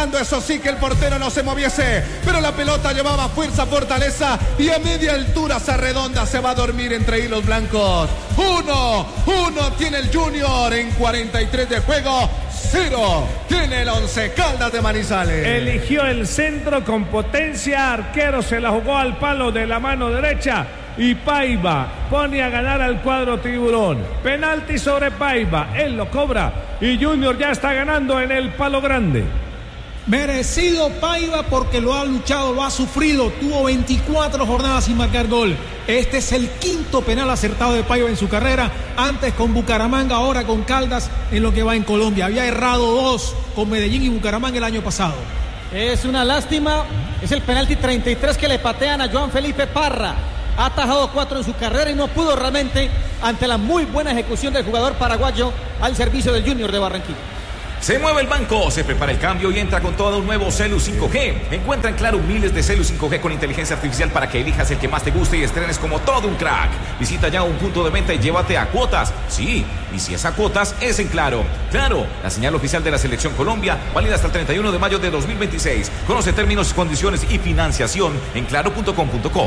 buscando, eso sí, que el portero no se moviese, pero la pelota llevaba fuerza, fortaleza, y a media altura se arredonda, se va a dormir entre hilos blancos. 1-1 tiene el Junior en 43 de juego. 0 tiene el Once Caldas de Manizales. Eligió el centro con potencia, arquero se la jugó al palo de la mano derecha y Paiva pone a ganar al cuadro tiburón. Penalti sobre Paiva, él lo cobra y Junior ya está ganando en el palo grande. Merecido Paiva porque lo ha luchado, lo ha sufrido, tuvo 24 jornadas sin marcar gol. Este es el quinto penal acertado de Paiva en su carrera, antes con Bucaramanga, ahora con Caldas en lo que va en Colombia. Había errado 2 con Medellín y Bucaramanga el año pasado. Es una lástima, es el penalti 33 que le patean a Joan Felipe Parra. Ha atajado 4 en su carrera y no pudo realmente ante la muy buena ejecución del jugador paraguayo al servicio del Junior de Barranquilla. Se mueve el banco, se prepara el cambio y entra con todo un nuevo Celu 5G. Encuentra en Claro miles de Celu 5G con inteligencia artificial para que elijas el que más te guste y estrenes como todo un crack. Visita ya un punto de venta y llévate a cuotas. Sí, y si es a cuotas, es en Claro. Claro, la señal oficial de la Selección Colombia, válida hasta el 31 de mayo de 2026. Conoce términos, condiciones y financiación en claro.com.co.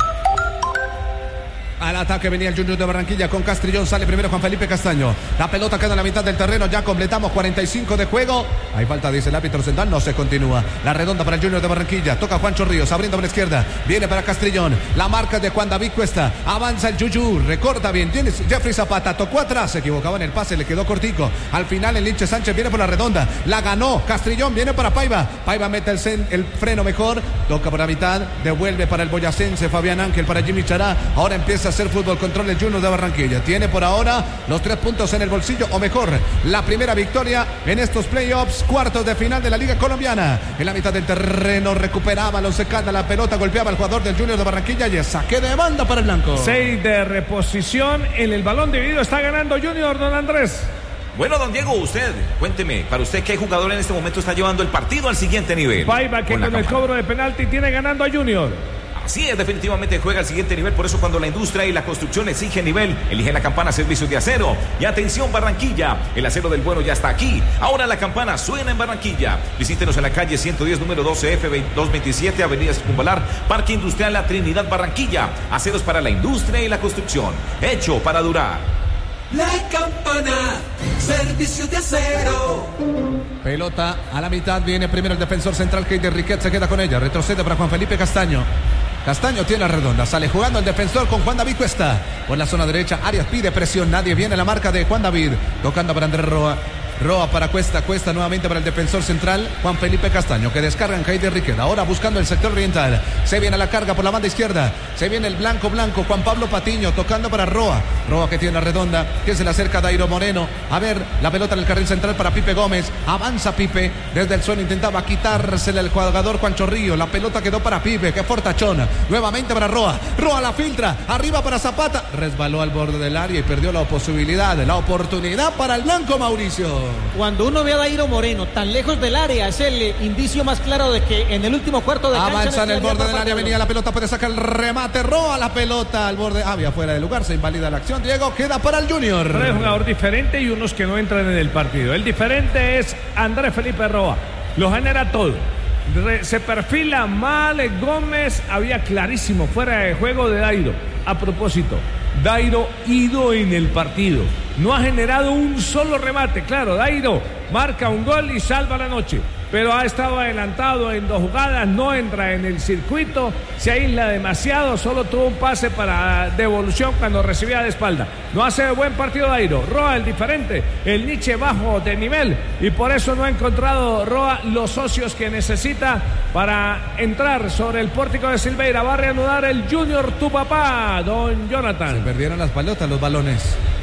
Al ataque venía el Junior de Barranquilla con Castrillón, sale primero Juan Felipe Castaño. La pelota queda en la mitad del terreno, ya completamos 45 de juego. Hay falta, dice el árbitro central, no se continúa. La redonda para el Junior de Barranquilla, toca Juancho Ríos, abriendo por la izquierda, viene para Castrillón. La marca de Juan David Cuesta, avanza el Yuyu, recorta bien, tiene Jeffrey Zapata, tocó atrás, se equivocaba en el pase, le quedó cortico. Al final el Linche Sánchez viene por la redonda, la ganó Castrillón, viene para Paiva. Paiva mete el freno mejor, toca por la mitad, devuelve para el boyacense Fabián Ángel, para Jimmy Chará. Ahora empieza a hacer fútbol control el Junior de Barranquilla. Tiene por ahora los 3 puntos en el bolsillo, o mejor, la primera victoria en estos playoffs, cuartos de final de la Liga Colombiana. En la mitad del terreno recuperaba el Once Caldas, la pelota golpeaba al jugador del Junior de Barranquilla y es saque de banda para el blanco. 6 de reposición en el balón dividido, está ganando Junior, don Andrés. Bueno, don Diego, usted, cuénteme, para usted, ¿qué jugador en este momento está llevando el partido al siguiente nivel? Paiva, que con el cobro de penalti tiene ganando a Junior. Así es, definitivamente juega al siguiente nivel, por eso cuando la industria y la construcción exigen nivel, eligen la Campana Servicios de Acero. Y atención Barranquilla, el acero del bueno ya está aquí. Ahora la campana suena en Barranquilla. Visítenos en la calle 110, número 12F 227, Avenida Circunvalar, Parque Industrial La Trinidad, Barranquilla. Aceros para la industria y la construcción, hecho para durar. La Campana, Servicios de Acero. Pelota a la mitad, viene primero el defensor central, Keider Riquet, se queda con ella, retrocede para Juan Felipe Castaño. Castaño tiene la redonda, sale jugando el defensor con Juan David Cuesta. Por la zona derecha, Arias pide presión, nadie viene, la marca de Juan David. Tocando para Andrés Roa. Roa para Cuesta, Cuesta nuevamente para el defensor central, Juan Felipe Castaño, que descarga en Keider Riquet. Ahora buscando el sector oriental. Se viene a la carga por la banda izquierda. Se viene el blanco, Juan Pablo Patiño, tocando para Roa. Roa que tiene la redonda, que se le acerca a Dairo Moreno. A ver, la pelota en el carril central para Pipe Gómez. Avanza Pipe, desde el suelo intentaba quitársela el jugador Juan Chorrillo. La pelota quedó para Pipe, que fortachón. Nuevamente para Roa. Roa la filtra, arriba para Zapata. Resbaló al borde del área y perdió la posibilidad, la oportunidad para el blanco, Mauricio. Cuando uno ve a Dairo Moreno tan lejos del área, es el indicio más claro de que en el último cuarto de cancha avanza en el borde del área, venía la pelota, puede sacar el remate, Roa la pelota al borde, había fuera de lugar, se invalida la acción. Diego, queda para el Junior. Pero es un jugador diferente y unos que no entran en el partido. El diferente es Andrés Felipe Roa, lo genera todo. Se perfila mal Gómez, había clarísimo fuera de juego de Dairo. A propósito, Dairo ido en el partido, no ha generado un solo remate. Claro, Dairo marca un gol y salva la noche, pero ha estado adelantado en 2 jugadas, no entra en el circuito, se aísla demasiado, solo tuvo un pase para devolución cuando recibía de espalda. No hace buen partido Dairo. Roa el diferente, el Nietzsche bajo de nivel, y por eso no ha encontrado Roa los socios que necesita para entrar sobre el pórtico de Silveira. Va a reanudar el Junior, tu papá, don Jonathan. Se perdieron las pelotas, los balones.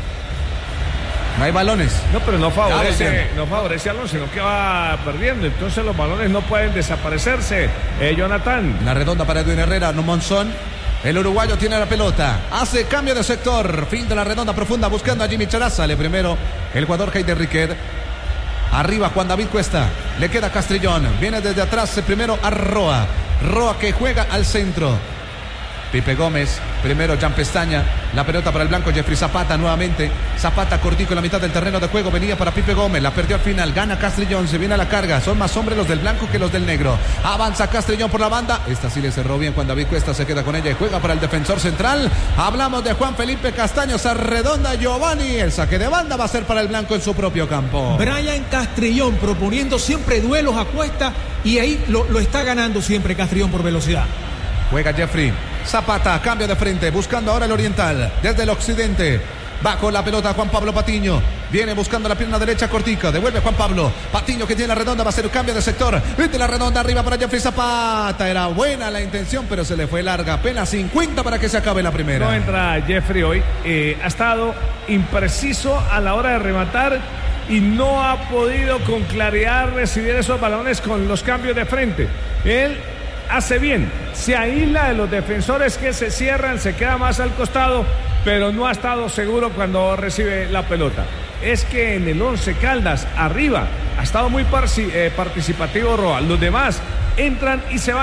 No hay balones. No, pero no favorece a Alonso, sino que va perdiendo. Entonces los balones no pueden desaparecerse. Jonathan. La redonda para Edwin Herrera, no Monzón. El uruguayo tiene la pelota. Hace cambio de sector. Fin de la redonda profunda buscando a Jimmy Chará. Sale primero el jugador Keider Riquet. Arriba Juan David Cuesta. Le queda Castrillón. Viene desde atrás primero a Roa. Roa que juega al centro. Pipe Gómez, primero Jan Pestaña, la pelota para el blanco Jeffrey Zapata nuevamente, Zapata cortico en la mitad del terreno de juego, venía para Pipe Gómez, la perdió al final, gana Castrillón, se viene a la carga, son más hombres los del blanco que los del negro, avanza Castrillón por la banda, esta sí le cerró bien cuando David Cuesta se queda con ella y juega para el defensor central, hablamos de Juan Felipe Castaño, se arredonda Giovanni, el saque de banda va a ser para el blanco en su propio campo. Brian Castrillón proponiendo siempre duelos a cuesta y ahí lo está ganando siempre Castrillón por velocidad. Juega Jeffrey Zapata, cambio de frente, buscando ahora el oriental, desde el occidente, bajo la pelota Juan Pablo Patiño, viene buscando la pierna derecha cortica, devuelve Juan Pablo, Patiño que tiene la redonda, va a hacer un cambio de sector, vete la redonda arriba para Jeffrey Zapata, era buena la intención pero se le fue larga, apenas 50 para que se acabe la primera. No entra Jeffrey hoy, ha estado impreciso a la hora de rematar y no ha podido con claridad recibir esos balones con los cambios de frente. Él hace bien, se aísla de los defensores que se cierran, se queda más al costado, pero no ha estado seguro cuando recibe la pelota. Es que en el 11 Caldas, arriba, ha estado muy participativo Roa. Los demás entran y se van.